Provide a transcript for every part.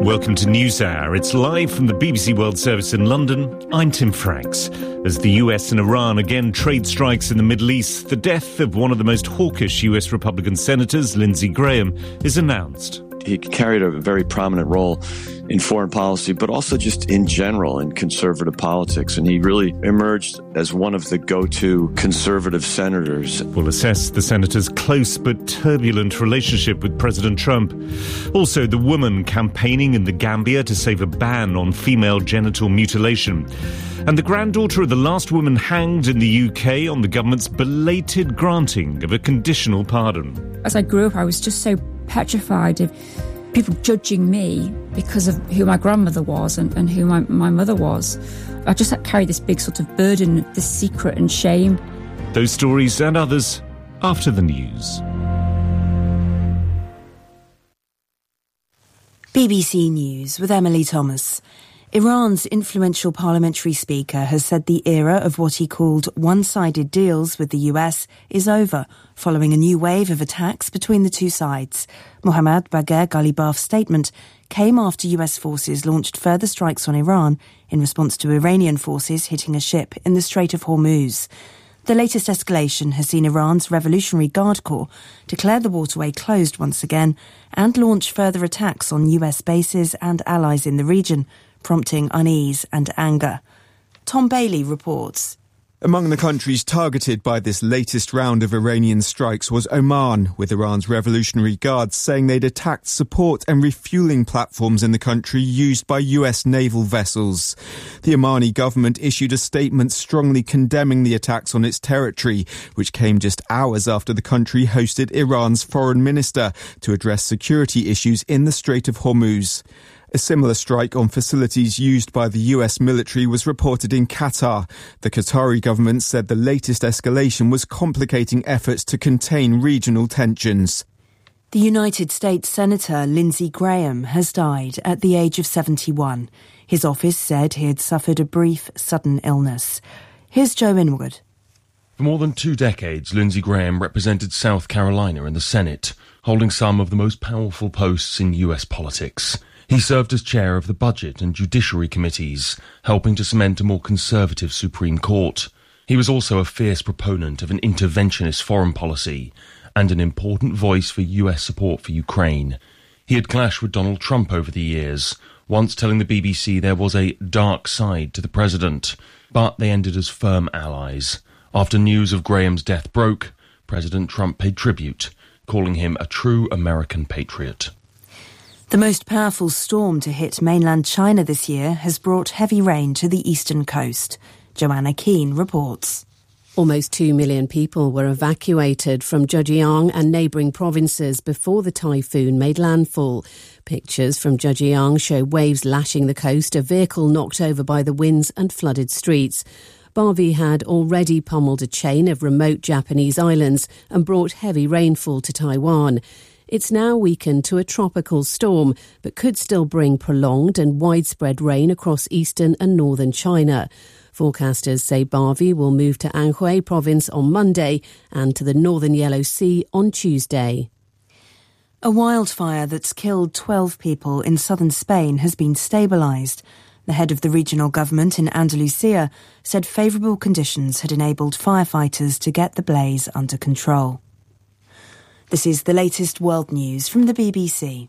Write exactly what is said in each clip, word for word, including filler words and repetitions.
Welcome to NewsHour. It's live from the B B C World Service in London. I'm Tim Franks. As the U S and Iran again trade strikes in the Middle East, the death of one of the most hawkish U S Republican senators, Lindsey Graham, is announced. He carried a very prominent role in foreign policy, but also just in general in conservative politics. And he really emerged as one of the go-to conservative senators. We'll assess the senator's close but turbulent relationship with President Trump. Also, the woman campaigning in the Gambia to save a ban on female genital mutilation. And the granddaughter of the last woman hanged in the U K on the government's belated granting of a conditional pardon. As I grew up, I was just so petrified of people judging me because of who my grandmother was and, and who my, my mother was. I just had carried this big sort of burden, this secret and shame. Those stories and others after the news. B B C News with Emily Thomas. Iran's influential parliamentary speaker has said the era of what he called one-sided deals with the U S is over, following a new wave of attacks between the two sides. Mohammad Bagher Ghalibaf's statement came after U S forces launched further strikes on Iran in response to Iranian forces hitting a ship in the Strait of Hormuz. The latest escalation has seen Iran's Revolutionary Guard Corps declare the waterway closed once again and launch further attacks on U S bases and allies in the region, prompting unease and anger. Tom Bailey reports. Among the countries targeted by this latest round of Iranian strikes was Oman, with Iran's Revolutionary Guards saying they'd attacked support and refueling platforms in the country used by U S naval vessels. The Omani government issued a statement strongly condemning the attacks on its territory, which came just hours after the country hosted Iran's foreign minister to address security issues in the Strait of Hormuz. A similar strike on facilities used by the U S military was reported in Qatar. The Qatari government said the latest escalation was complicating efforts to contain regional tensions. The United States Senator Lindsey Graham has died at the age of seventy-one. His office said he had suffered a brief, sudden illness. Here's Joe Inwood. For more than two decades, Lindsey Graham represented South Carolina in the Senate, holding some of the most powerful posts in U S politics. He served as chair of the Budget and Judiciary Committees, helping to cement a more conservative Supreme Court. He was also a fierce proponent of an interventionist foreign policy and an important voice for U S support for Ukraine. He had clashed with Donald Trump over the years, once telling the B B C there was a dark side to the president, but they ended as firm allies. After news of Graham's death broke, President Trump paid tribute, calling him a true American patriot. The most powerful storm to hit mainland China this year has brought heavy rain to the eastern coast. Joanna Keane reports. Almost two million people were evacuated from Zhejiang and neighbouring provinces before the typhoon made landfall. Pictures from Zhejiang show waves lashing the coast, a vehicle knocked over by the winds and flooded streets. Barbie had already pummeled a chain of remote Japanese islands and brought heavy rainfall to Taiwan. It's now weakened to a tropical storm, but could still bring prolonged and widespread rain across eastern and northern China. Forecasters say Barbie will move to Anhui province on Monday and to the northern Yellow Sea on Tuesday. A wildfire that's killed twelve people in southern Spain has been stabilised. The head of the regional government in Andalusia said favourable conditions had enabled firefighters to get the blaze under control. This is the latest world news from the B B C.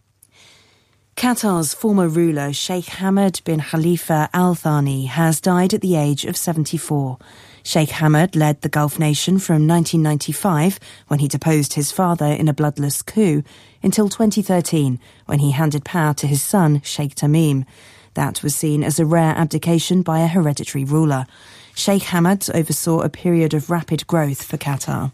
Qatar's former ruler Sheikh Hamad bin Khalifa Al Thani has died at the age of seventy-four. Sheikh Hamad led the Gulf nation from nineteen ninety-five, when he deposed his father in a bloodless coup, until twenty thirteen, when he handed power to his son Sheikh Tamim. That was seen as a rare abdication by a hereditary ruler. Sheikh Hamad oversaw a period of rapid growth for Qatar.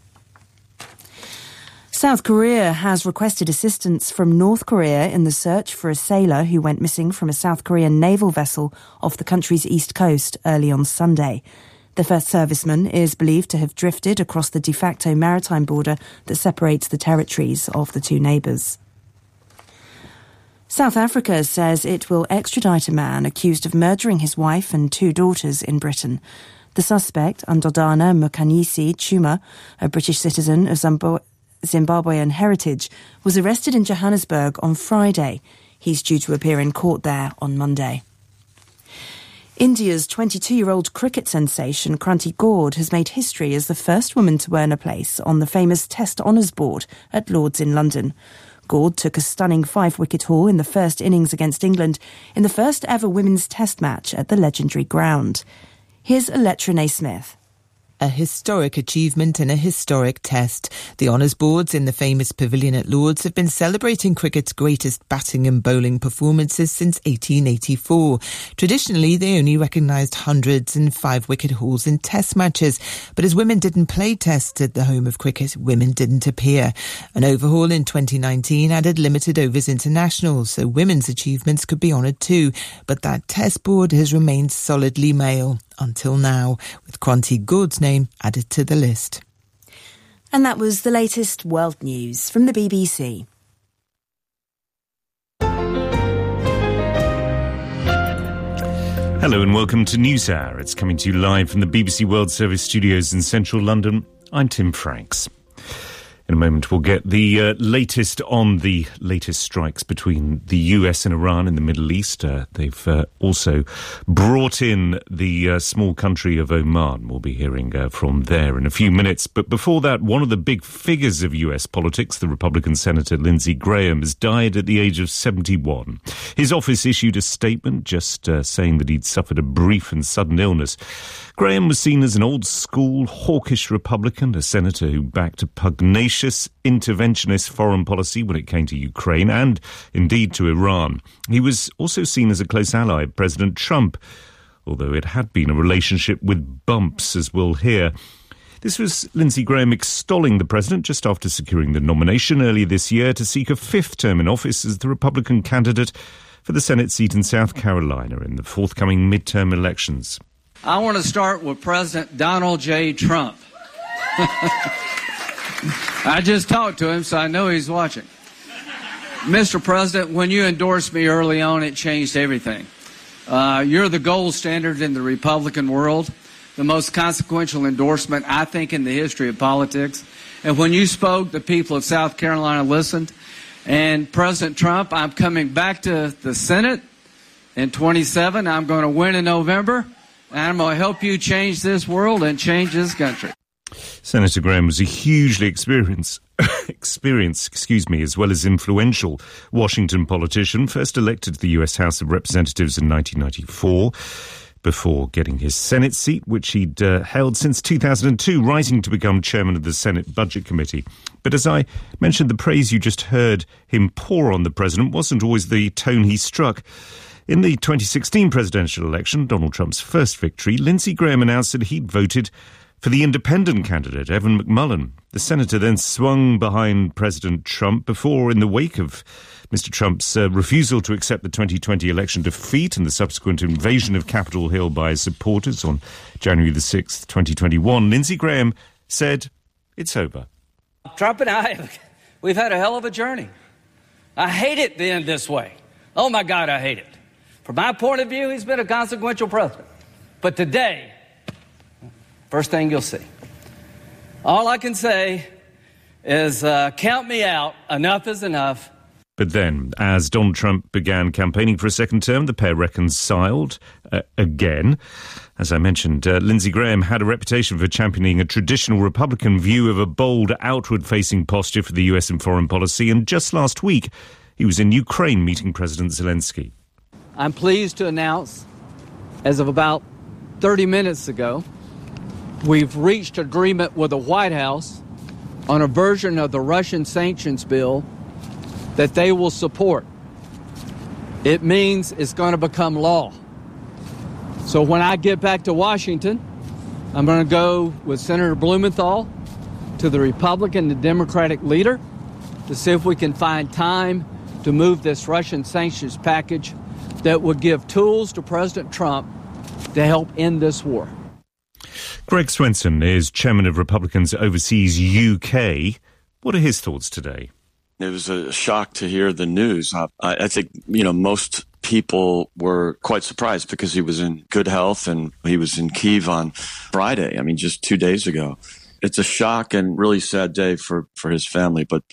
South Korea has requested assistance from North Korea in the search for a sailor who went missing from a South Korean naval vessel off the country's east coast early on Sunday. The first serviceman is believed to have drifted across the de facto maritime border that separates the territories of the two neighbours. South Africa says it will extradite a man accused of murdering his wife and two daughters in Britain. The suspect, Ndodana Mukanyisi Chuma, a British citizen of Zimbabwe, Zimbabwean heritage, was arrested in Johannesburg on Friday. He's due to appear in court there on Monday. India's twenty-two-year-old cricket sensation Kranti Gaur has made history as the first woman to earn a place on the famous Test Honours Board at Lord's in London. Gaur took a stunning five-wicket haul in the first innings against England in the first ever women's Test match at the legendary ground. Here's Electra Naismith. A historic achievement in a historic test. The honours boards in the famous pavilion at Lord's have been celebrating cricket's greatest batting and bowling performances since eighteen eighty-four. Traditionally, they only recognised hundreds and five-wicket hauls in test matches. But as women didn't play tests at the home of cricket, women didn't appear. An overhaul in twenty nineteen added limited overs internationals, so women's achievements could be honoured too. But that test board has remained solidly male until now, with Kranti Gaur's name added to the list. And that was the latest world news from the B B C. Hello and welcome to NewsHour. It's coming to you live from the B B C World Service studios in central London. I'm Tim Franks. In a moment, we'll get the uh, latest on the latest strikes between the U S and Iran in the Middle East. Uh, they've uh, also brought in the uh, small country of Oman. We'll be hearing uh, from there in a few minutes. But before that, one of the big figures of U S politics, the Republican Senator Lindsey Graham, has died at the age of seventy-one. His office issued a statement just uh, saying that he'd suffered a brief and sudden illness. Graham was seen as an old-school, hawkish Republican, a senator who backed a pugnacious, interventionist foreign policy when it came to Ukraine and, indeed, to Iran. He was also seen as a close ally of President Trump, although it had been a relationship with bumps, as we'll hear. This was Lindsey Graham extolling the president just after securing the nomination earlier this year to seek a fifth term in office as the Republican candidate for the Senate seat in South Carolina in the forthcoming midterm elections. I want to start with President Donald J. Trump. I just talked to him, so I know he's watching. Mister President, when you endorsed me early on, it changed everything. Uh, you're the gold standard in the Republican world, the most consequential endorsement, I think, in the history of politics. And when you spoke, the people of South Carolina listened. And President Trump, I'm coming back to the Senate in twenty-seven. I'm going to win in November. And I'm going to help you change this world and change this country. Senator Graham was a hugely experienced, experienced, excuse me, as well as influential Washington politician, first elected to the U S House of Representatives in nineteen ninety-four, before getting his Senate seat, which he'd uh, held since two thousand two, rising to become chairman of the Senate Budget Committee. But as I mentioned, the praise you just heard him pour on the president wasn't always the tone he struck. In the twenty sixteen presidential election, Donald Trump's first victory, Lindsey Graham announced that he'd voted for the independent candidate, Evan McMullin. The senator then swung behind President Trump before, in the wake of Mister Trump's uh, refusal to accept the twenty twenty election defeat and the subsequent invasion of Capitol Hill by his supporters on January the sixth, twenty twenty-one, Lindsey Graham said, "It's over." Trump and I, we've had a hell of a journey. I hate it to end this way. Oh, my God, I hate it. From my point of view, he's been a consequential president. But today, first thing you'll see, all I can say is uh, count me out. Enough is enough. But then, as Donald Trump began campaigning for a second term, the pair reconciled uh, again. As I mentioned, uh, Lindsey Graham had a reputation for championing a traditional Republican view of a bold, outward-facing posture for the U S in foreign policy. And just last week, he was in Ukraine meeting President Zelensky. I'm pleased to announce, as of about thirty minutes ago, we've reached agreement with the White House on a version of the Russian sanctions bill that they will support. It means it's going to become law. So when I get back to Washington, I'm going to go with Senator Blumenthal to the Republican and Democratic leader to see if we can find time to move this Russian sanctions package that would give tools to President Trump to help end this war. Greg Swenson is chairman of Republicans Overseas U K. What are his thoughts today? It was a shock to hear the news. I, I think, you know, most people were quite surprised because he was in good health and he was in Kyiv on Friday. I mean, just two days ago. It's a shock and really sad day for, for his family, but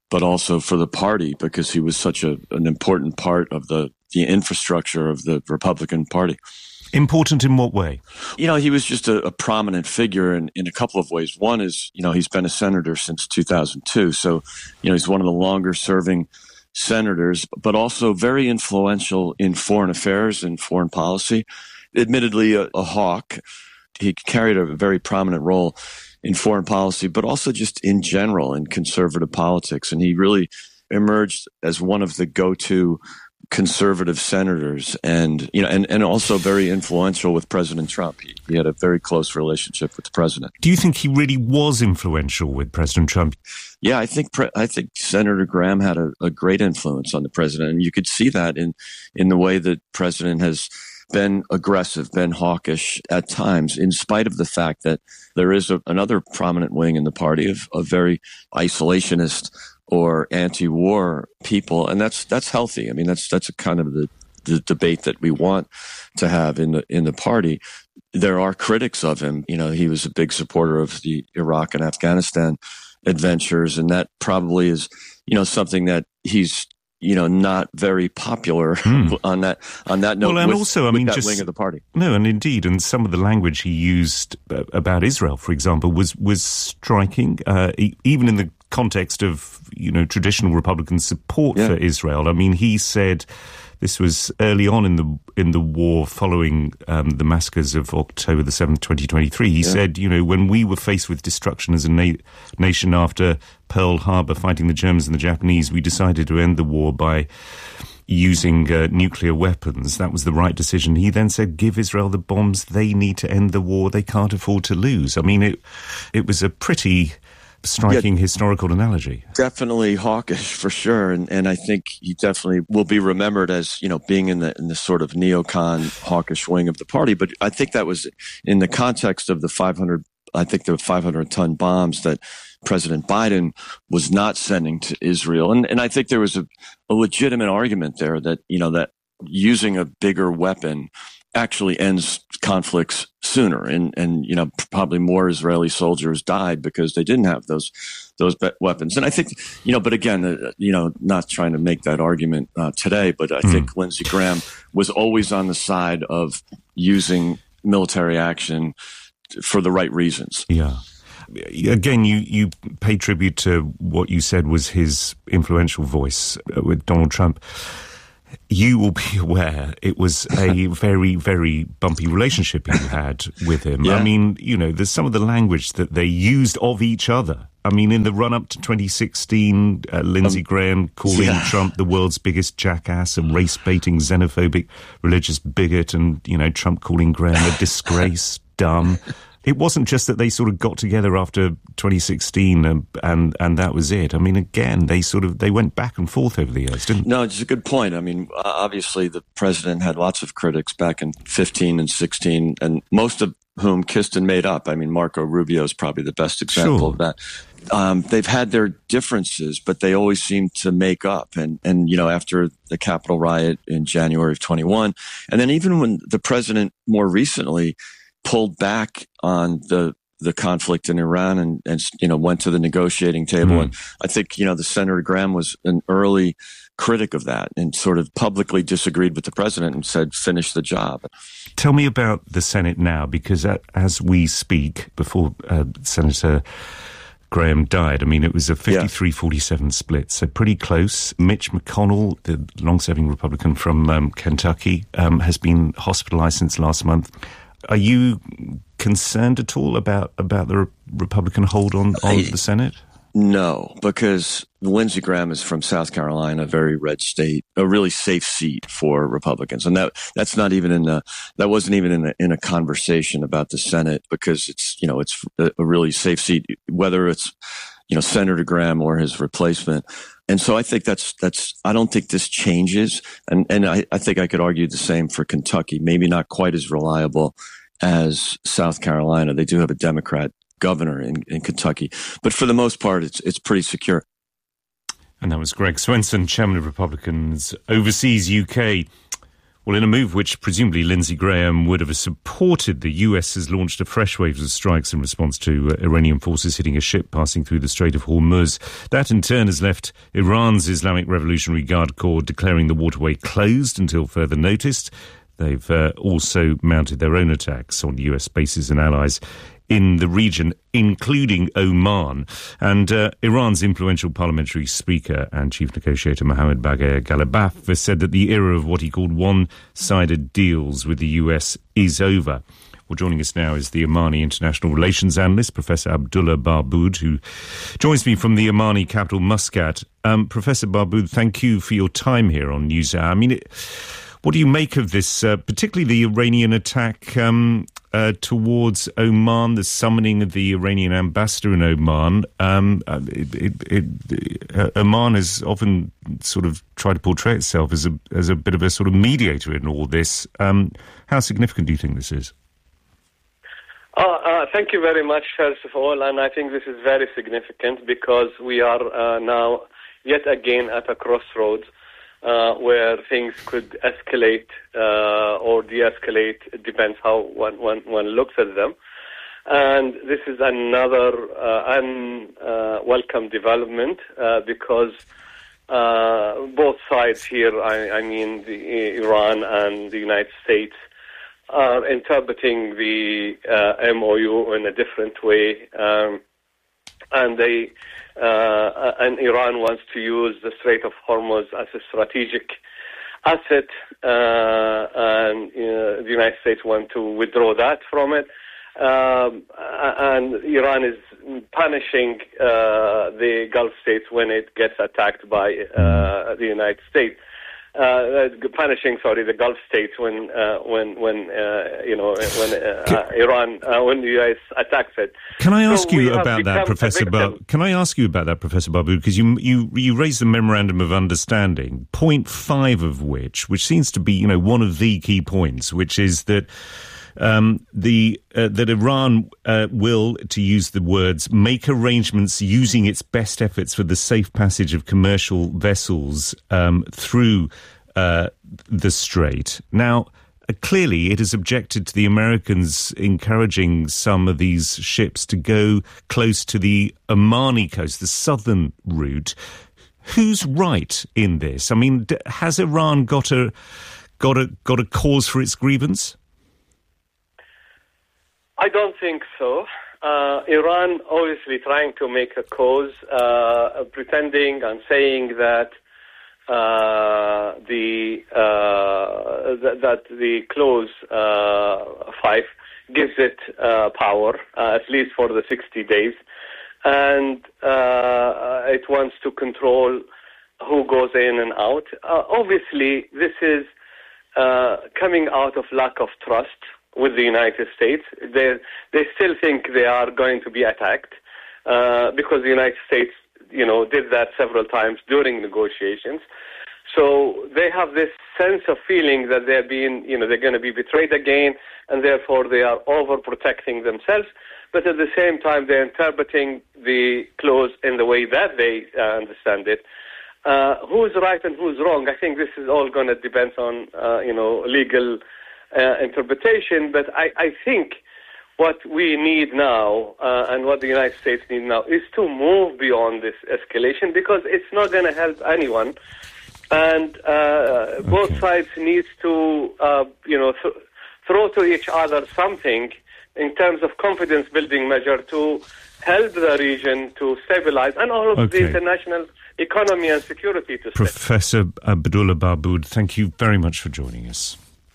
but also for the party because he was such a, an important part of the, the infrastructure of the Republican Party. Important in what way? You know, he was just a, a prominent figure in, in a couple of ways. One is, you know, he's been a senator since two thousand two. So, you know, he's one of the longer serving senators, but also very influential in foreign affairs and foreign policy. Admittedly, a, a hawk. He carried a very prominent role in foreign policy, but also just in general in conservative politics. And he really emerged as one of the go-to conservative senators and, you know, and, and also very influential with President Trump. He, he had a very close relationship with the president. Do you think he really was influential with President Trump? Yeah, I think pre- I think Senator Graham had a, a great influence on the president. And you could see that in, in the way that president has been aggressive, been hawkish at times, in spite of the fact that there is a, another prominent wing in the party of, of very isolationist or anti-war people, and that's that's healthy. I mean, that's that's a kind of the, the debate that we want to have in the in the party. There are critics of him. You know, he was a big supporter of the Iraq and Afghanistan adventures, and that probably is, you know, something that he's, you know, not very popular mm. on that on that note. Well, and with, also, I with mean, that just, wing of the party. No, and indeed, and some of the language he used about Israel, for example, was was striking, uh, even in the context of, you know, traditional Republican support yeah. for Israel. I mean, he said, this was early on in the in the war following um, the massacres of October the seventh, twenty twenty-three. He yeah. said, you know, when we were faced with destruction as a na- nation after Pearl Harbor, fighting the Germans and the Japanese, we decided to end the war by using uh, nuclear weapons. That was the right decision. He then said, give Israel the bombs. They need to end the war. They can't afford to lose. I mean, it it was a pretty striking yeah, historical analogy. Definitely hawkish, for sure. And and I think he definitely will be remembered as, you know, being in the in the sort of neocon hawkish wing of the party. But I think that was in the context of the five hundred, I think the five hundred ton bombs that President Biden was not sending to Israel. And and I think there was a, a legitimate argument there that, you know, that using a bigger weapon actually ends conflicts sooner. And, and, you know, probably more Israeli soldiers died because they didn't have those, those weapons. And I think, you know, but again, uh, you know, not trying to make that argument uh, today, but I mm. think Lindsey Graham was always on the side of using military action for the right reasons. Yeah. Again, you, you pay tribute to what you said was his influential voice with Donald Trump. You will be aware it was a very, very bumpy relationship you had with him. Yeah. I mean, you know, there's some of the language that they used of each other. I mean, in the run-up to twenty sixteen, uh, Lindsey um, Graham calling yeah. Trump the world's biggest jackass, a race-baiting, xenophobic, religious bigot, and, you know, Trump calling Graham a disgrace, dumb. It wasn't just that they sort of got together after twenty sixteen and, and and that was it. I mean, again, they sort of they went back and forth over the years, didn't they? No, it's a good point. I mean, obviously the president had lots of critics back in fifteen and sixteen, and most of whom kissed and made up. I mean, Marco Rubio is probably the best example sure. of that. Um, they've had their differences, but they always seem to make up. And, and, you know, after the Capitol riot in January of twenty-one, and then even when the president more recently pulled back on the the conflict in Iran and, and you know, went to the negotiating table. Mm. And I think, you know, the Senator Graham was an early critic of that and sort of publicly disagreed with the president and said, finish the job. Tell me about the Senate now, because as we speak, before uh, Senator Graham died, I mean, it was a fifty-three forty-seven split, so pretty close. Mitch McConnell, the long-serving Republican from um, Kentucky, um, has been hospitalized since last month. Are you concerned at all about, about the Re- Republican hold on, on I, the Senate? No, because Lindsey Graham is from South Carolina, a very red state, a really safe seat for Republicans. And that that's not even in the, that wasn't even in a, in a conversation about the Senate, because it's, you know, it's a, a really safe seat, whether it's, you know, Senator Graham or his replacement. And so I think that's, that's, I don't think this changes. And, and I, I think I could argue the same for Kentucky, maybe not quite as reliable as South Carolina. They do have a Democrat governor in, in Kentucky, but for the most part, it's, it's pretty secure. And that was Greg Swenson, chairman of Republicans Overseas U K. Well, in a move which presumably Lindsey Graham would have supported, the U S has launched a fresh wave of strikes in response to uh, Iranian forces hitting a ship passing through the Strait of Hormuz. That in turn has left Iran's Islamic Revolutionary Guard Corps declaring the waterway closed until further notice. They've uh, also mounted their own attacks on U S bases and allies in the region, including Oman. And uh, Iran's influential parliamentary speaker and chief negotiator Mohammad Bagher Ghalibaf has said that the era of what he called one-sided deals with the U S is over. Well, joining us now is the Omani international relations analyst, Professor Abdullah Barboud, who joins me from the Omani capital, Muscat. Um, Professor Barboud, thank you for your time here on NewsHour. I mean, it, what do you make of this, uh, particularly the Iranian attack um, uh, towards Oman, the summoning of the Iranian ambassador in Oman? Um, it, it, it, uh, Oman has often sort of tried to portray itself as a as a bit of a sort of mediator in all this. Um, how significant do you think this is? Uh, uh, thank you very much, first of all, and I think this is very significant because we are uh, now yet again at a crossroads uh, where things could escalate uh, or de-escalate. It depends how one, one, one looks at them. And this is another uh, unwelcome uh, development uh, because uh, both sides here, I, I mean the, Iran and the United States, are interpreting the uh, M O U in a different way, um, and they uh, and Iran wants to use the Strait of Hormuz as a strategic asset, uh, and uh, the United States want to withdraw that from it, um, and Iran is punishing uh, the Gulf states when it gets attacked by uh, the United States. Uh, punishing, sorry, the Gulf states when, uh, when, when uh, you know, when uh, can, uh, Iran, uh, when the U S attacks it. Can I ask so you about that, Professor Bar? Can I ask you about that, Professor Barboud? Because you you you raised the memorandum of understanding, point five of which, which seems to be, you know, one of the key points, which is that. Um, the uh, that Iran uh, will, to use the words, make arrangements using its best efforts for the safe passage of commercial vessels um, through uh, the strait. Now, uh, clearly, it has objected to the Americans encouraging some of these ships to go close to the Omani coast, the southern route. Who's right in this? I mean, d- has Iran got a got a got a cause for its grievance? I don't think so. Uh, Iran obviously trying to make a cause, uh, pretending and saying that uh, the uh, th- that the clause uh, five gives it uh, power, uh, at least for the sixty days, and uh, it wants to control who goes in and out. Uh, obviously, this is uh, coming out of lack of trust with the United States. They they still think they are going to be attacked uh, because the United States, you know, did that several times during negotiations. So they have this sense of feeling that they're being, you know, they're going to be betrayed again, and therefore they are overprotecting themselves. But at the same time, they're interpreting the clause in the way that they uh, understand it. Uh, who's right and who's wrong? I think this is all going to depend on, uh, you know, legal Uh, interpretation, but I, I think what we need now uh, and what the United States need now is to move beyond this escalation because it's not going to help anyone, and uh, okay. both sides need to uh, you know th- throw to each other something in terms of confidence building measure to help the region to stabilize and all of okay. the international economy and security to Professor Abdullah Barboud, thank you very much for joining us.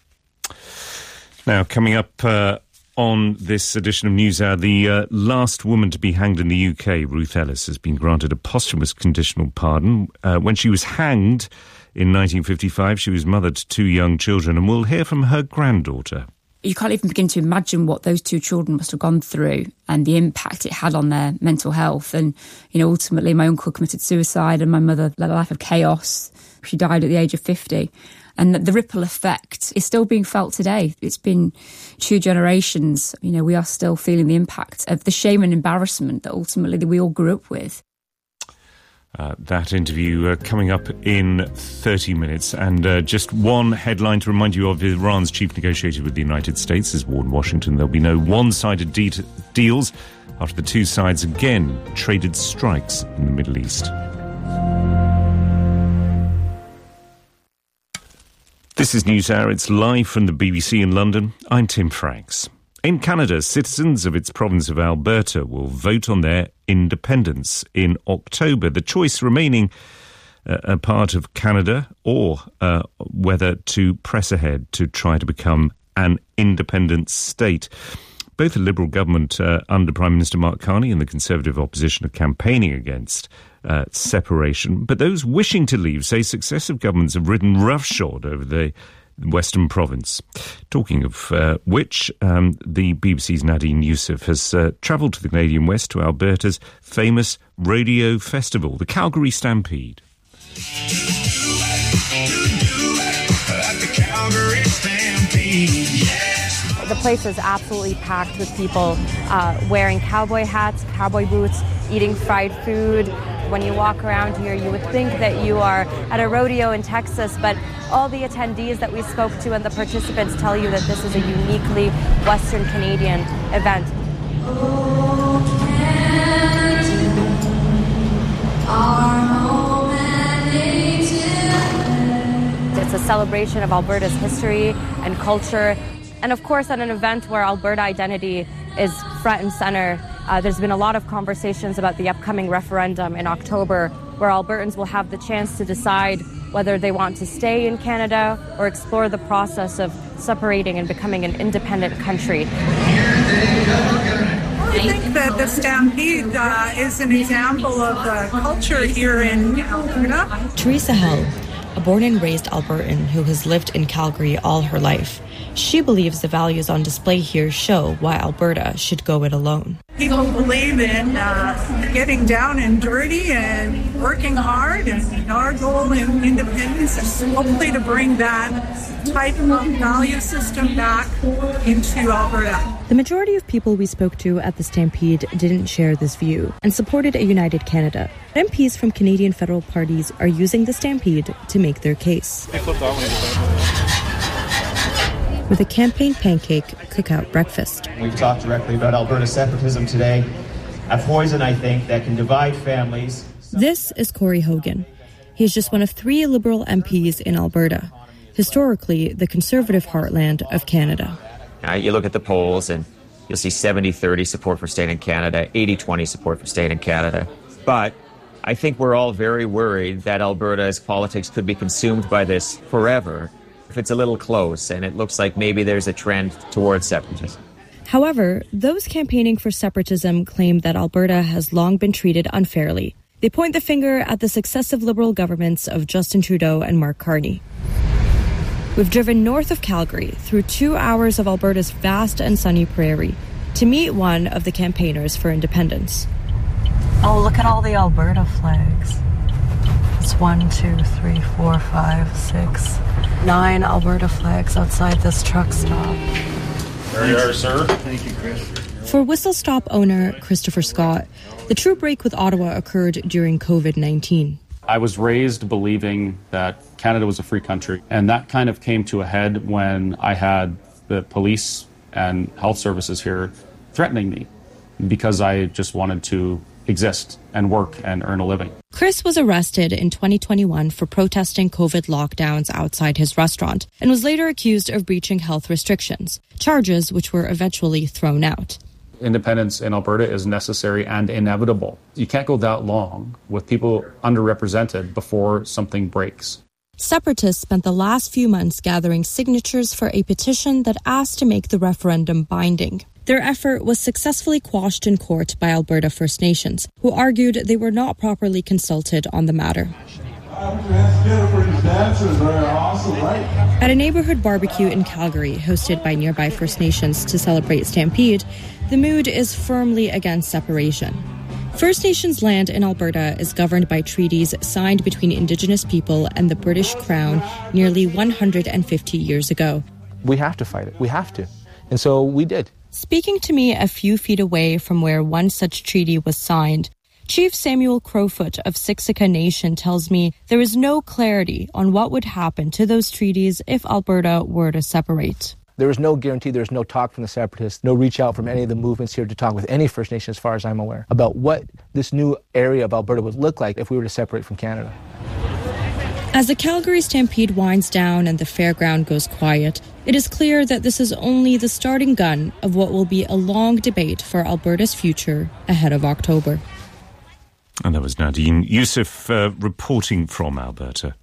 Now, coming up uh, on this edition of NewsHour, the uh, last woman to be hanged in the U K, Ruth Ellis, has been granted a posthumous conditional pardon. Uh, when she was hanged in nineteen fifty-five, she was mother to two young children, and we'll hear from her granddaughter. You can't even begin to imagine what those two children must have gone through and the impact it had on their mental health. And, you know, ultimately my uncle committed suicide and my mother led a life of chaos. She died at the age of fifty. And the ripple effect is still being felt today. It's been two generations. You know, we are still feeling the impact of the shame and embarrassment that ultimately we all grew up with. Uh, that interview uh, coming up in thirty minutes. And uh, just one headline to remind you of: Iran's chief negotiator with the United States has warned Washington there'll be no one-sided de- deals after the two sides again traded strikes in the Middle East. This is NewsHour. It's live from the B B C in London. I'm Tim Franks. In Canada, citizens of its province of Alberta will vote on their independence in October, the choice remaining uh, a part of Canada or uh, whether to press ahead to try to become an independent state. Both the Liberal government uh, under Prime Minister Mark Carney and the Conservative opposition are campaigning against uh, separation, but those wishing to leave say successive governments have ridden roughshod over the Western province. Talking of uh, which, um, the B B C's Nadine Youssef has uh, travelled to the Canadian West to Alberta's famous rodeo festival, the Calgary Stampede. The place is absolutely packed with people uh, wearing cowboy hats, cowboy boots, eating fried food. When you walk around here, you would think that you are at a rodeo in Texas, but all the attendees that we spoke to and the participants tell you that this is a uniquely Western Canadian event. It's a celebration of Alberta's history and culture, and of course at an event where Alberta identity is front and center. Uh, there's been a lot of conversations about the upcoming referendum in October, where Albertans will have the chance to decide whether they want to stay in Canada or explore the process of separating and becoming an independent country. I think that the Stampede uh, is an example of the culture here in Alberta. Teresa Hell, a born and raised Albertan who has lived in Calgary all her life. She believes the values on display here show why Alberta should go it alone. People believe in uh, getting down and dirty and working hard, and our goal in independence is hopefully to bring that type of value system back into Alberta. The majority of people we spoke to at the Stampede didn't share this view and supported a united Canada. M Ps from Canadian federal parties are using the Stampede to make their case. With a campaign pancake cookout breakfast. We've talked directly about Alberta separatism today, a poison, I think, that can divide families. This is Corey Hogan. He's just one of three Liberal M Ps in Alberta, historically the Conservative heartland of Canada. Uh, you look at the polls and you'll see seventy thirty support for staying in Canada, eighty twenty support for staying in Canada. But I think we're all very worried that Alberta's politics could be consumed by this forever if it's a little close, and it looks like maybe there's a trend towards separatism. However, those campaigning for separatism claim that Alberta has long been treated unfairly. They point the finger at the successive Liberal governments of Justin Trudeau and Mark Carney. We've driven north of Calgary through two hours of Alberta's vast and sunny prairie to meet one of the campaigners for independence. Oh, look at all the Alberta flags. It's one, two, three, four, five, six, nine Alberta flags outside this truck stop. There you are, sir. Thank you, Chris. For Whistle Stop owner Christopher Scott, the true break with Ottawa occurred during covid nineteen. I was raised believing that Canada was a free country, and that kind of came to a head when I had the police and health services here threatening me because I just wanted to exist and work and earn a living. Chris was arrested in twenty twenty-one for protesting COVID lockdowns outside his restaurant and was later accused of breaching health restrictions, charges which were eventually thrown out. Independence in Alberta is necessary and inevitable. You can't go that long with people underrepresented before something breaks. Separatists spent the last few months gathering signatures for a petition that asked to make the referendum binding. Their effort was successfully quashed in court by Alberta First Nations, who argued they were not properly consulted on the matter. At a neighborhood barbecue in Calgary, hosted by nearby First Nations to celebrate Stampede, the mood is firmly against separation. First Nations land in Alberta is governed by treaties signed between Indigenous people and the British Crown nearly one hundred fifty years ago. We have to fight it. We have to. And so we did. Speaking to me a few feet away from where one such treaty was signed, Chief Samuel Crowfoot of Siksika Nation tells me there is no clarity on what would happen to those treaties if Alberta were to separate. There is no guarantee, there is no talk from the separatists, no reach out from any of the movements here to talk with any First Nation, as far as I'm aware, about what this new area of Alberta would look like if we were to separate from Canada. As the Calgary Stampede winds down and the fairground goes quiet, it is clear that this is only the starting gun of what will be a long debate for Alberta's future ahead of October. And that was Nadine Youssef uh, reporting from Alberta.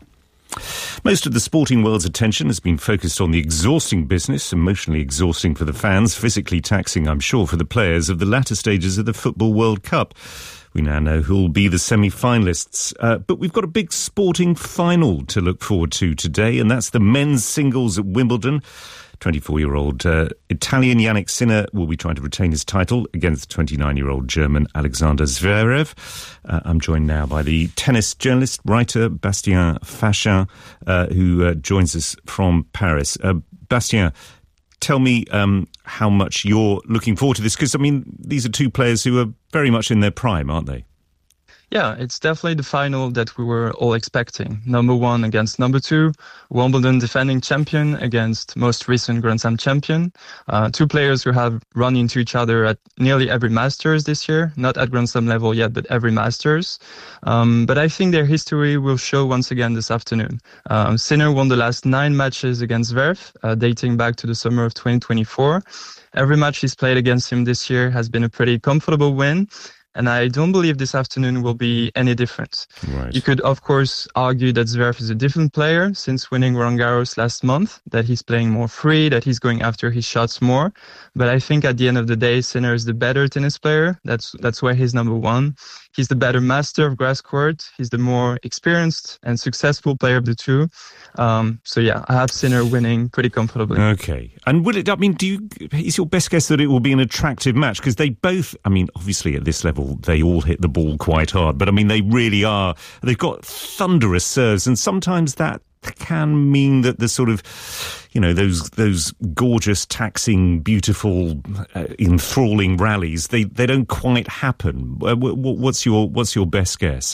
Most of the sporting world's attention has been focused on the exhausting business, emotionally exhausting for the fans, physically taxing, I'm sure, for the players of the latter stages of the Football World Cup. We now know who will be the semi-finalists. Uh, but we've got a big sporting final to look forward to today, and that's the men's singles at Wimbledon. twenty-four-year-old uh, Italian Jannik Sinner will be trying to retain his title against twenty-nine-year-old German Alexander Zverev. Uh, I'm joined now by the tennis journalist, writer Bastien Fachin, uh, who uh, joins us from Paris. Uh, Bastien, tell me um, how much you're looking forward to this, because, I mean, these are two players who are very much in their prime, aren't they? Yeah, it's definitely the final that we were all expecting. Number one against number two, Wimbledon defending champion against most recent Grand Slam champion. Uh, two players who have run into each other at nearly every Masters this year, not at Grand Slam level yet, but every Masters. Um, but I think their history will show once again this afternoon. Um, Sinner won the last nine matches against Zverev, uh, dating back to the summer of twenty twenty-four. Every match he's played against him this year has been a pretty comfortable win. And I don't believe this afternoon will be any different. Right. You could, of course, argue that Zverev is a different player since winning Roland Garros last month, that he's playing more free, that he's going after his shots more. But I think at the end of the day, Sinner is the better tennis player. That's that's why he's number one. He's the better master of grass court. He's the more experienced and successful player of the two. Um, so yeah, I have Sinner winning pretty comfortably. Okay. And will it, I mean, do you, is your best guess that it will be an attractive match? Because they both, I mean, obviously at this level, they all hit the ball quite hard. But I mean, they really are, they've got thunderous serves. And sometimes that can mean that the sort of, you know, those those gorgeous, taxing, beautiful, uh, enthralling rallies, they, they don't quite happen. Uh, what's your what's your best guess?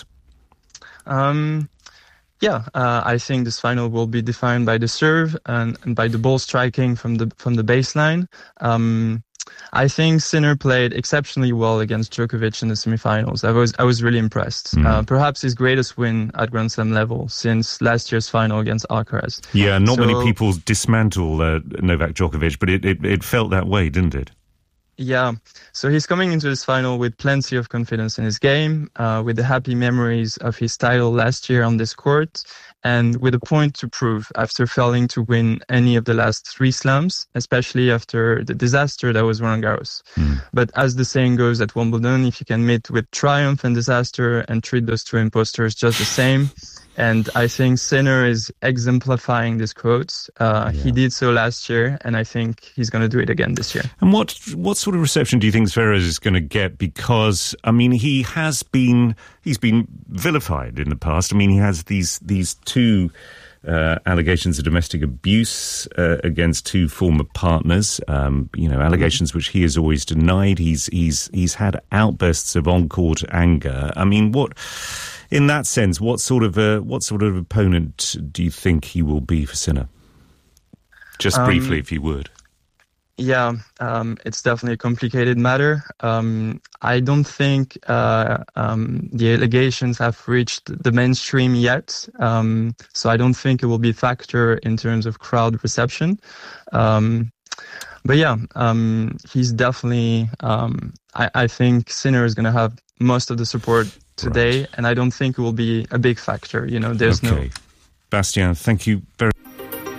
Um, yeah, uh, I think this final will be defined by the serve and, and by the ball striking from the from the baseline. Um, I think Sinner played exceptionally well against Djokovic in the semifinals. I was I was really impressed. Mm. Uh, perhaps his greatest win at Grand Slam level since last year's final against Alcaraz. Yeah, not so, many people dismantle uh, Novak Djokovic, but it, it, it felt that way, didn't it? Yeah, so he's coming into this final with plenty of confidence in his game, uh, with the happy memories of his title last year on this court, and with a point to prove after failing to win any of the last three slams, especially after the disaster that was Roland Garros. Mm. But as the saying goes at Wimbledon, if you can meet with triumph and disaster and treat those two imposters just the same. And I think Sinner is exemplifying this quote. Uh, yeah. He did so last year, and I think he's going to do it again this year. And what what sort of reception do you think Zverev is going to get? Because, I mean, he has been he's been vilified in the past. I mean, he has these these two uh, allegations of domestic abuse uh, against two former partners. Um, you know, allegations which he has always denied. He's he's he's had outbursts of on-court anger. I mean, what? In that sense, what sort of a, what sort of opponent do you think he will be for Sinner? Just um, briefly, if you would. Yeah, um, it's definitely a complicated matter. Um, I don't think uh, um, the allegations have reached the mainstream yet, um, so I don't think it will be a factor in terms of crowd reception. Um, but yeah, um, he's definitely. Um, I, I think Sinner is going to have most of the support today, right. And I don't think it will be a big factor. You know, there's okay. no... Bastien, thank you very much.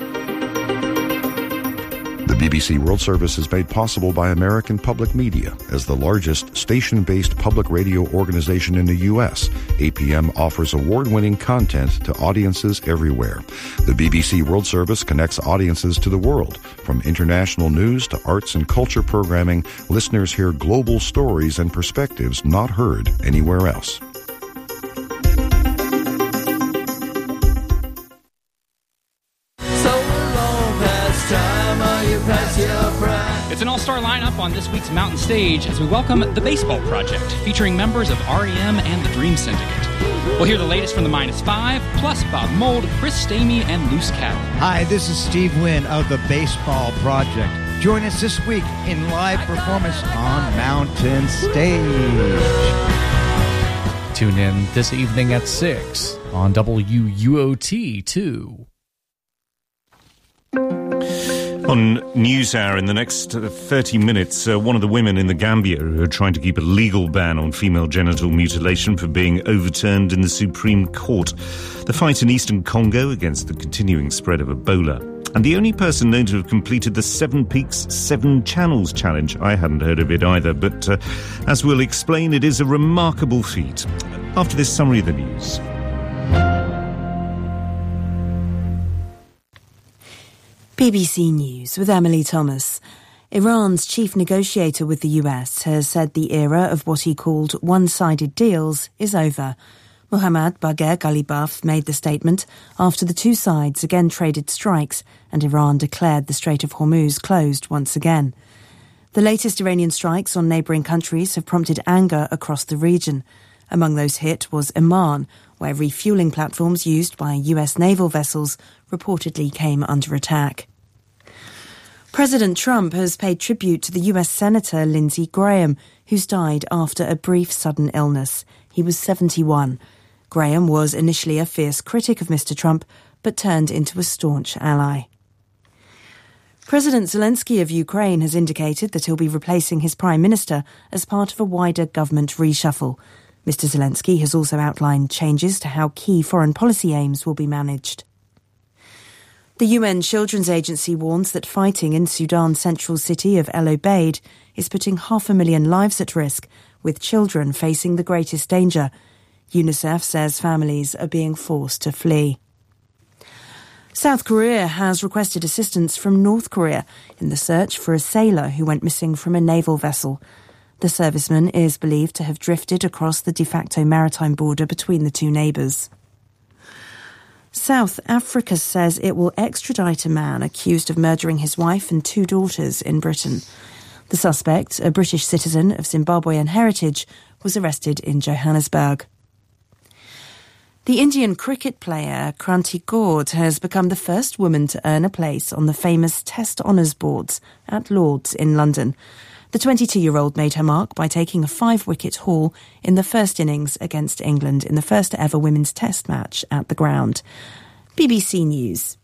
The B B C World Service is made possible by American Public Media. As the largest station-based public radio organization in the U S, A P M offers award-winning content to audiences everywhere. The B B C World Service connects audiences to the world. From international news to arts and culture programming, listeners hear global stories and perspectives not heard anywhere else. It's an an all-star lineup on this week's Mountain Stage as we welcome The Baseball Project, featuring members of R E M and the Dream Syndicate. We'll hear the latest from the Minus Five, plus Bob Mould, Chris Stamey, and Loose Cattle. Hi, this is Steve Wynn of The Baseball Project. Join us this week in live performance on Mountain Stage. Tune in this evening at six on W U O T two. On NewsHour, in the next thirty minutes, uh, one of the women in the Gambia who are trying to keep a legal ban on female genital mutilation from being overturned in the Supreme Court. The fight in eastern Congo against the continuing spread of Ebola. And the only person known to have completed the Seven Peaks, Seven Channels Challenge. I hadn't heard of it either, but uh, as we'll explain, it is a remarkable feat. After this summary of the news. B B C News with Emily Thomas. Iran's chief negotiator with the U S has said the era of what he called one-sided deals is over. Mohammad Bagher Ghalibaf made the statement after the two sides again traded strikes and Iran declared the Strait of Hormuz closed once again. The latest Iranian strikes on neighbouring countries have prompted anger across the region. Among those hit was Oman, where refuelling platforms used by U S naval vessels reportedly came under attack. President Trump has paid tribute to the U S Senator Lindsey Graham, who's died after a brief sudden illness. He was seventy-one. Graham was initially a fierce critic of Mister Trump, but turned into a staunch ally. President Zelensky of Ukraine has indicated that he'll be replacing his prime minister as part of a wider government reshuffle. Mister Zelensky has also outlined changes to how key foreign policy aims will be managed. The U N Children's Agency warns that fighting in Sudan's central city of El Obeid is putting half a million lives at risk, with children facing the greatest danger. UNICEF says families are being forced to flee. South Korea has requested assistance from North Korea in the search for a sailor who went missing from a naval vessel. The serviceman is believed to have drifted across the de facto maritime border between the two neighbours. South Africa says it will extradite a man accused of murdering his wife and two daughters in Britain. The suspect, a British citizen of Zimbabwean heritage, was arrested in Johannesburg. The Indian cricket player Kranti Gaur has become the first woman to earn a place on the famous Test Honours Boards at Lord's in London. The twenty-two-year-old made her mark by taking a five-wicket haul in the first innings against England in the first ever women's test match at the ground. B B C News.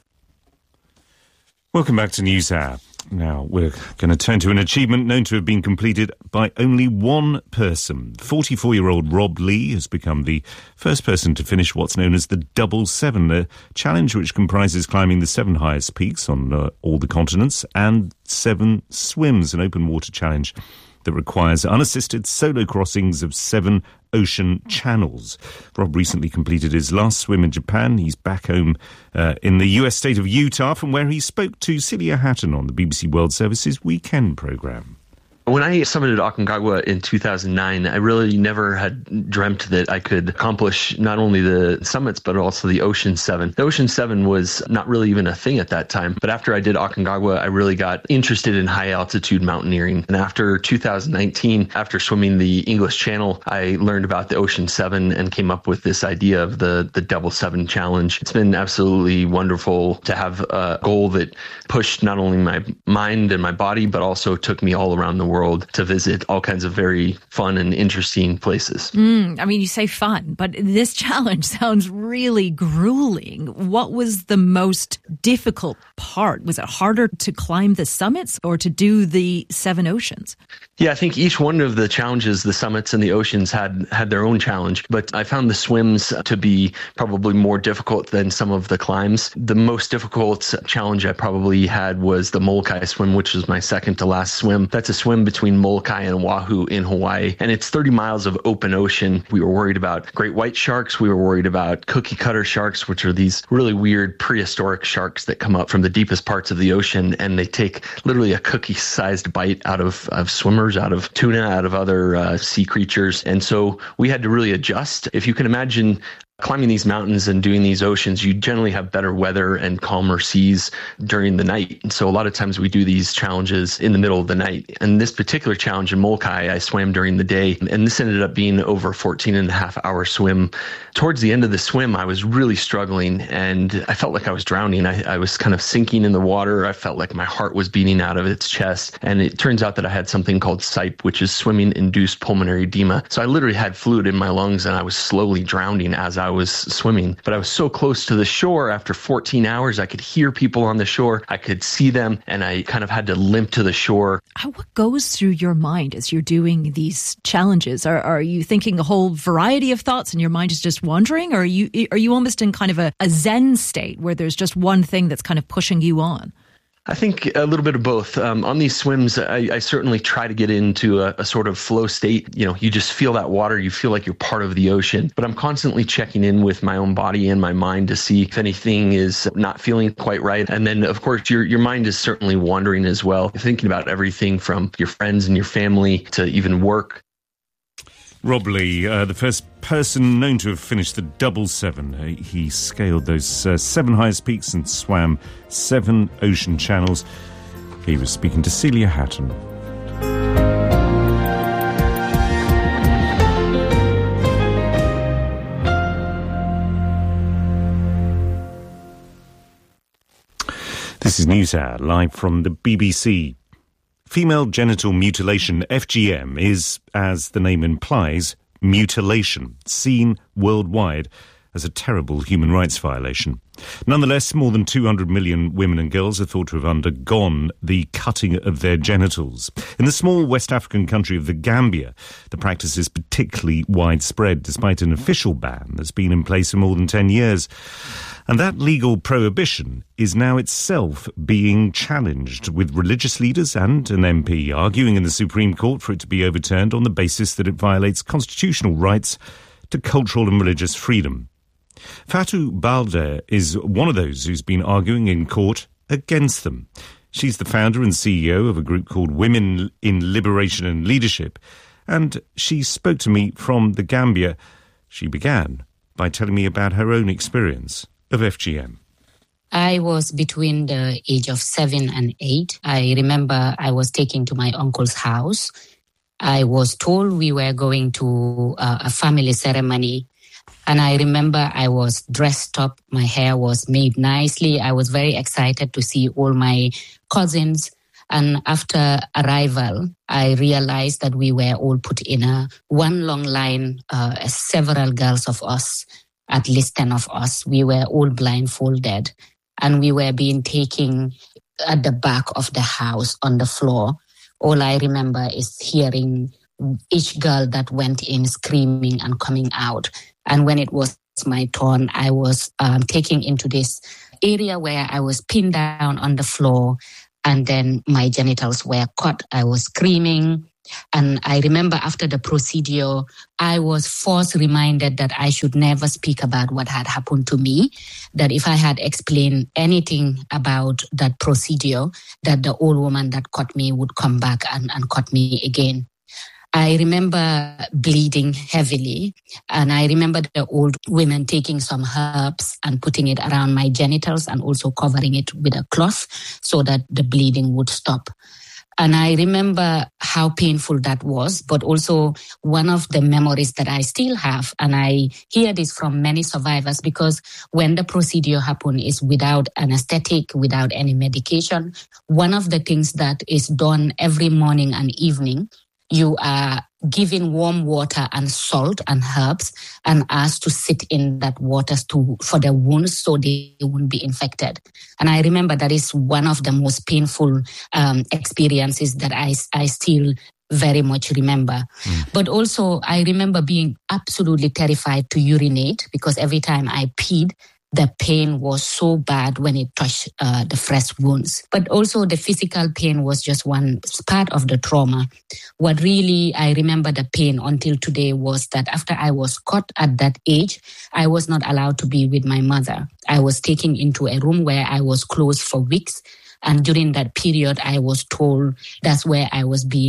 Welcome back to NewsHour. Now, we're going to turn to an achievement known to have been completed by only one person. forty-four-year-old Rob Lee has become the first person to finish what's known as the Double Seven, a challenge which comprises climbing the seven highest peaks on uh, all the continents and seven swims, an open water challenge that requires unassisted solo crossings of seven ocean channels. Rob recently completed his last swim in Japan. He's back home uh, in the U S state of Utah, from where he spoke to Celia Hatton on the B B C World Service's Weekend programme. When I summited Aconcagua in two thousand nine, I really never had dreamt that I could accomplish not only the summits, but also the Ocean Seven. The Ocean Seven was not really even a thing at that time. But after I did Aconcagua, I really got interested in high altitude mountaineering. And after two thousand nineteen, after swimming the English Channel, I learned about the Ocean Seven and came up with this idea of the, the Double Seven Challenge. It's been absolutely wonderful to have a goal that pushed not only my mind and my body, but also took me all around the world to visit all kinds of very fun and interesting places. Mm, I mean, you say fun, but this challenge sounds really grueling. What was the most difficult part? Was it harder to climb the summits or to do the seven oceans? Yeah, I think each one of the challenges, the summits and the oceans, had had their own challenge. But I found the swims to be probably more difficult than some of the climbs. The most difficult challenge I probably had was the Molokai swim, which was my second to last swim. That's a swim between Molokai and Oahu in Hawaii. And it's thirty miles of open ocean. We were worried about great white sharks. We were worried about cookie cutter sharks, which are these really weird prehistoric sharks that come up from the deepest parts of the ocean. And they take literally a cookie-sized bite out of, of swimmers, out of tuna, out of other uh, sea creatures. And so we had to really adjust. If you can imagine Climbing these mountains and doing these oceans, you generally have better weather and calmer seas during the night. And so a lot of times we do these challenges in the middle of the night. And this particular challenge in Molokai, I swam during the day, and this ended up being over a fourteen and a half hour swim. Towards the end of the swim, I was really struggling and I felt like I was drowning. I, I was kind of sinking in the water. I felt like my heart was beating out of its chest. And it turns out that I had something called S I P, which is swimming-induced pulmonary edema. So I literally had fluid in my lungs and I was slowly drowning as I was swimming. But I was so close to the shore after fourteen hours, I could hear people on the shore. I could see them and I kind of had to limp to the shore. What goes through your mind as you're doing these challenges? Are, are you thinking a whole variety of thoughts and your mind is just wandering? Or are you, are you almost in kind of a, a Zen state where there's just one thing that's kind of pushing you on? I think a little bit of both. Um, on these swims, I, I certainly try to get into a, a sort of flow state. You know, you just feel that water. You feel like you're part of the ocean. But I'm constantly checking in with my own body and my mind to see if anything is not feeling quite right. And then, of course, your your mind is certainly wandering as well, thinking about everything from your friends and your family to even work. Rob Lee, uh, the first person known to have finished the double seven. Uh, he scaled those uh, seven highest peaks and swam seven ocean channels. He was speaking to Celia Hatton. This is NewsHour, live from the B B C. Female genital mutilation, F G M, is, as the name implies, mutilation, seen worldwide as a terrible human rights violation. Nonetheless, more than two hundred million women and girls are thought to have undergone the cutting of their genitals. In the small West African country of the Gambia, the practice is particularly widespread, despite an official ban that's been in place for more than ten years. And that legal prohibition is now itself being challenged, with religious leaders and an M P arguing in the Supreme Court for it to be overturned on the basis that it violates constitutional rights to cultural and religious freedom. Fatou Balde is one of those who's been arguing in court against them. She's the founder and C E O of a group called Women in Liberation and Leadership, and she spoke to me from the Gambia. She began by telling me about her own experience of F G M. I was between the age of seven and eight. I remember I was taken to my uncle's house. I was told we were going to uh, a family ceremony. And I remember I was dressed up. My hair was made nicely. I was very excited to see all my cousins. And after arrival, I realized that we were all put in a one long line, uh, several girls of us. At least ten of us, we were all blindfolded and we were being taken at the back of the house on the floor. All I remember is hearing each girl that went in screaming and coming out. And when it was my turn, I was um, taken into this area where I was pinned down on the floor and then my genitals were cut. I was screaming. And I remember after the procedure, I was first reminded that I should never speak about what had happened to me, that if I had explained anything about that procedure, that the old woman that cut me would come back and, and cut me again. I remember bleeding heavily, and I remember the old women taking some herbs and putting it around my genitals and also covering it with a cloth so that the bleeding would stop. And I remember how painful that was, but also one of the memories that I still have, and I hear this from many survivors, because when the procedure happened is without anesthetic, without any medication. One of the things that is done every morning and evening, you are given warm water and salt and herbs and asked to sit in that water to, for the wounds so they won't be infected. And I remember that is one of the most painful um, experiences that I, I still very much remember. Mm. But also I remember being absolutely terrified to urinate, because every time I peed, the pain was so bad when it touched uh, the fresh wounds. But also the physical pain was just one part of the trauma. What really I remember the pain until today was that after I was caught at that age, I was not allowed to be with my mother. I was taken into a room where I was closed for weeks. And during that period, I was told that's where I was being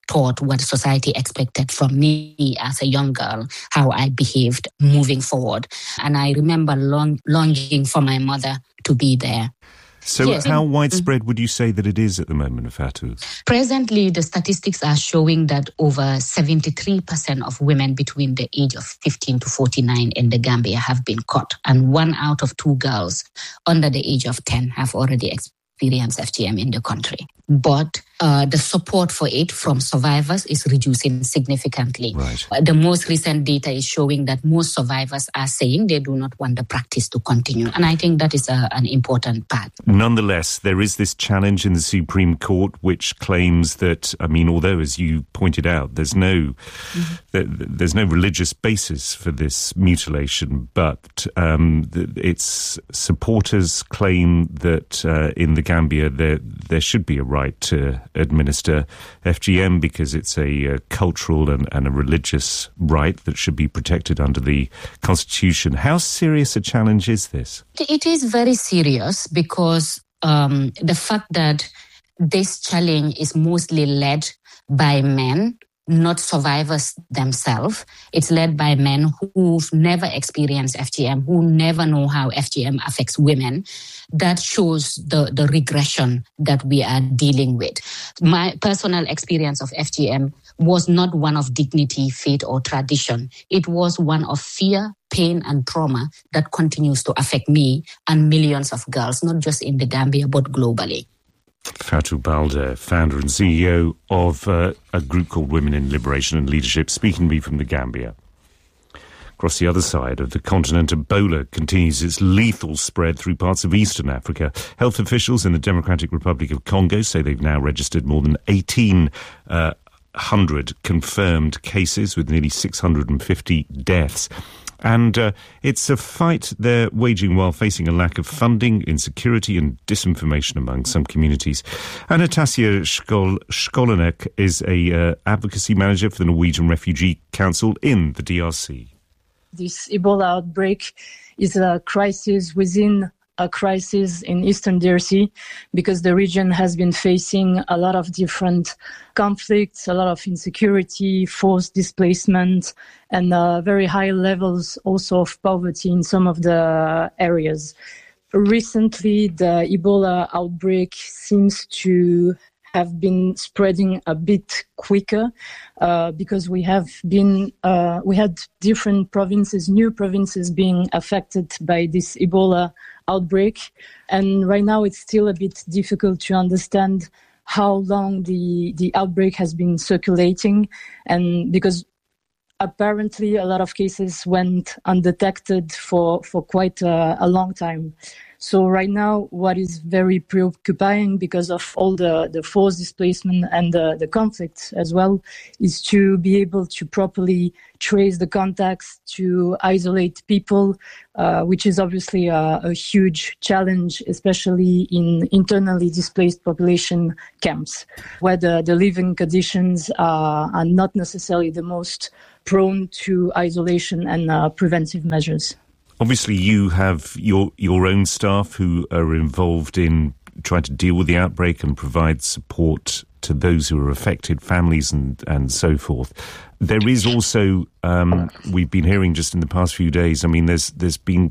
taught what society expected from me as a young girl, how I behaved moving forward. And I remember long, longing for my mother to be there. So Yes. how widespread would you say that it is at the moment, Fatou? Presently, the statistics are showing that over seventy-three percent of women between the age of fifteen to forty-nine in the Gambia have been caught, and one out of two girls under the age of ten have already experienced F G M in the country. But uh, the support for it from survivors is reducing significantly. Right. Uh, The most recent data is showing that most survivors are saying they do not want the practice to continue. And I think that is a, an important part. Nonetheless, there is this challenge in the Supreme Court which claims that, I mean, although, as you pointed out, there's no mm-hmm. there, there's no religious basis for this mutilation, but um, the, its supporters claim that uh, in the Gambia there there should be a right to administer F G M because it's a uh, cultural and, and a religious right that should be protected under the Constitution. How serious a challenge is this? It is very serious because um, the fact that this challenge is mostly led by men, not survivors themselves. It's led by men who've never experienced F G M, who never know how F G M affects women. That shows the, the regression that we are dealing with. My personal experience of F G M was not one of dignity, faith, or tradition. It was one of fear, pain, and trauma that continues to affect me and millions of girls, not just in the Gambia, but globally. Fatou Balde, founder and C E O of uh, a group called Women in Liberation and Leadership, speaking to me from the Gambia. Across the other side of the continent, Ebola continues its lethal spread through parts of eastern Africa. Health officials in the Democratic Republic of Congo say they've now registered more than eighteen hundred confirmed cases with nearly six hundred fifty deaths. And uh, it's a fight they're waging while facing a lack of funding, insecurity and disinformation among some communities. Anastasia Skol- Skolinek is a uh, advocacy manager for the Norwegian Refugee Council in the D R C. This Ebola outbreak is a crisis within a crisis in Eastern D R C because the region has been facing a lot of different conflicts, a lot of insecurity, forced displacement, and uh, very high levels also of poverty in some of the areas. Recently, the Ebola outbreak seems to have been spreading a bit quicker uh, because we have been uh, we had different provinces, new provinces being affected by this Ebola outbreak, and right now it's still a bit difficult to understand how long the the outbreak has been circulating, and because apparently a lot of cases went undetected for for quite a, a long time. So right now, what is very preoccupying because of all the, the forced displacement and the, the conflict as well is to be able to properly trace the contacts, to isolate people, uh, which is obviously a, a huge challenge, especially in internally displaced population camps, where the, the living conditions are, are not necessarily the most prone to isolation and uh, preventive measures. Obviously, you have your your own staff who are involved in trying to deal with the outbreak and provide support to those who are affected, families and, and so forth. There is also, um, we've been hearing just in the past few days, I mean, there's there's been,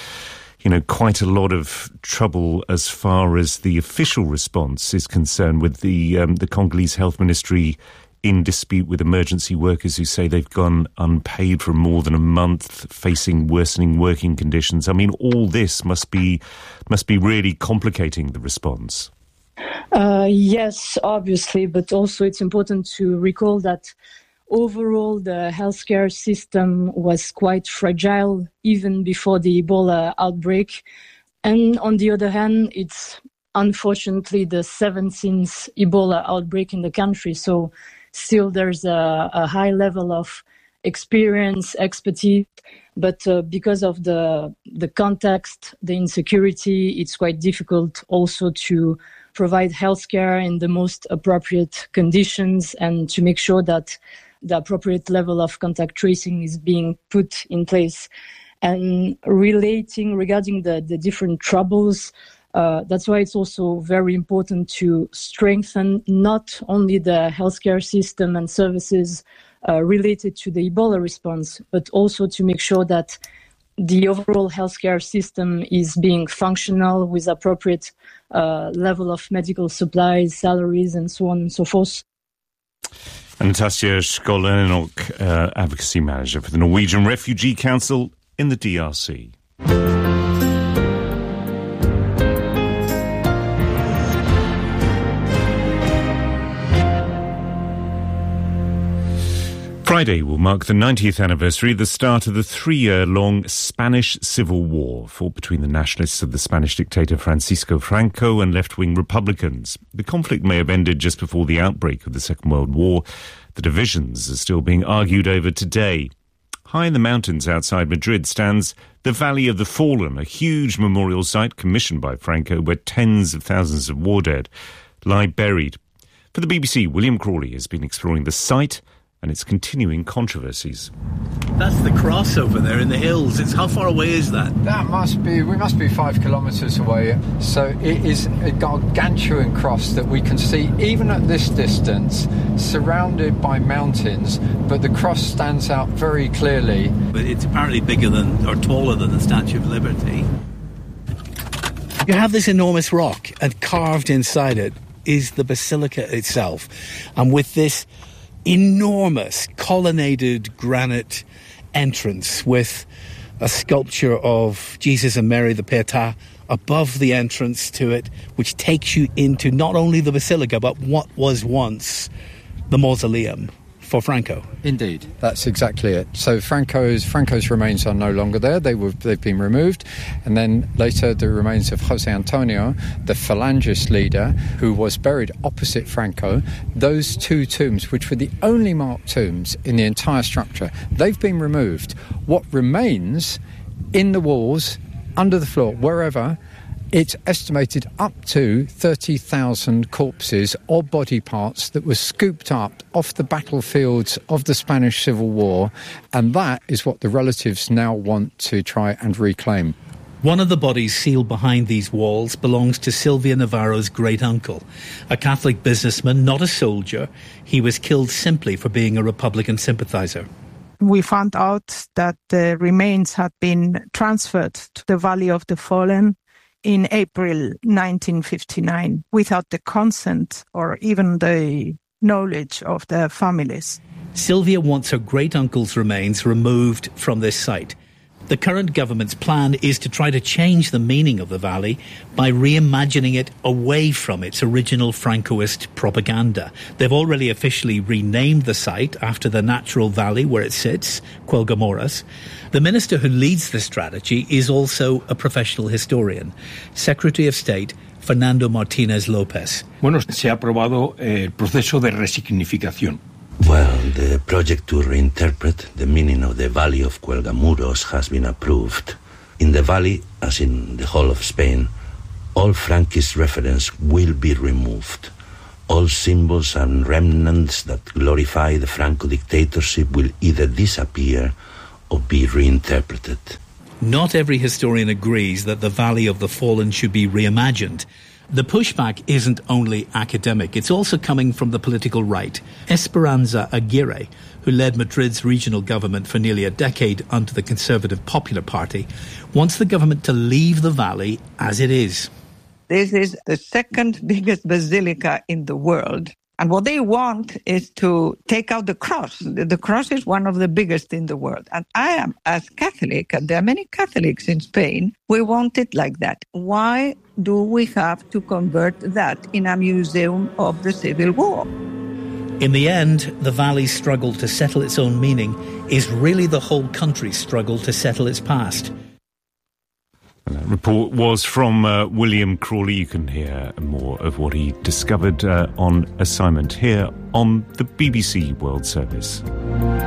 you know, quite a lot of trouble as far as the official response is concerned with the um, the Congolese Health Ministry in dispute with emergency workers who say they've gone unpaid for more than a month, facing worsening working conditions. I mean, all this must be must be really complicating the response. Uh, yes, obviously, but also it's important to recall that overall the healthcare system was quite fragile even before the Ebola outbreak. And on the other hand, it's unfortunately the seventeenth Ebola outbreak in the country. So still, there's a, a high level of experience, expertise, but uh, because of the the context, the insecurity, it's quite difficult also to provide healthcare in the most appropriate conditions and to make sure that the appropriate level of contact tracing is being put in place. And relating regarding the, the different troubles, Uh, that's why it's also very important to strengthen not only the healthcare system and services uh, related to the Ebola response, but also to make sure that the overall healthcare system is being functional with appropriate uh, level of medical supplies, salaries, and so on and so forth. Natasja Skolenok, uh, Advocacy Manager for the Norwegian Refugee Council in the D R C. Friday will mark the ninetieth anniversary of the start of the three-year-long Spanish Civil War, fought between the nationalists of the Spanish dictator Francisco Franco and left-wing Republicans. The conflict may have ended just before the outbreak of the Second World War. The divisions are still being argued over today. High in the mountains outside Madrid stands the Valley of the Fallen, a huge memorial site commissioned by Franco where tens of thousands of war dead lie buried. For the B B C, William Crawley has been exploring the site and its continuing controversies. That's the cross over there in the hills. It's how far away is that? That must be, we must be five kilometres away. So it is a gargantuan cross that we can see even at this distance, surrounded by mountains, but the cross stands out very clearly. But it's apparently bigger than, or taller than the Statue of Liberty. You have this enormous rock, and carved inside it is the basilica itself. And with this enormous colonnaded granite entrance with a sculpture of Jesus and Mary the Pietà above the entrance to it, which takes you into not only the basilica but what was once the mausoleum for Franco. Indeed, that's exactly it. So Franco's Franco's remains are no longer there. They were they've been removed, and then later the remains of Jose Antonio, the Falangist leader, who was buried opposite Franco. Those two tombs, which were the only marked tombs in the entire structure, they've been removed. What remains in the walls, under the floor, wherever, it's estimated up to thirty thousand corpses or body parts that were scooped up off the battlefields of the Spanish Civil War, and that is what the relatives now want to try and reclaim. One of the bodies sealed behind these walls belongs to Silvia Navarro's great-uncle, a Catholic businessman, not a soldier. He was killed simply for being a Republican sympathizer. We found out that the remains had been transferred to the Valley of the Fallen in April nineteen fifty-nine without the consent or even the knowledge of the families. Silvia wants her great-uncle's remains removed from this site. The current government's plan is to try to change the meaning of the valley by reimagining it away from its original Francoist propaganda. They've already officially renamed the site after the natural valley where it sits, Cuelgamoras. The minister who leads the strategy is also a professional historian, Secretary of State Fernando Martínez López. Bueno, se ha aprobado el proceso de resignificación. Well, the project to reinterpret the meaning of the Valley of Cuelgamuros has been approved. In the valley, as in the whole of Spain, all Franquist reference will be removed. All symbols and remnants that glorify the Franco dictatorship will either disappear or be reinterpreted. Not every historian agrees that the Valley of the Fallen should be reimagined. The pushback isn't only academic, it's also coming from the political right. Esperanza Aguirre, who led Madrid's regional government for nearly a decade under the Conservative Popular Party, wants the government to leave the valley as it is. This is the second biggest basilica in the world. And what they want is to take out the cross. The cross is one of the biggest in the world. And I am, as Catholic, and there are many Catholics in Spain, we want it like that. Why do we have to convert that in a museum of the Civil War? In the end, the valley's struggle to settle its own meaning is really the whole country's struggle to settle its past. And that report was from uh, William Crawley. You can hear more of what he discovered uh, on assignment here on the B B C World Service.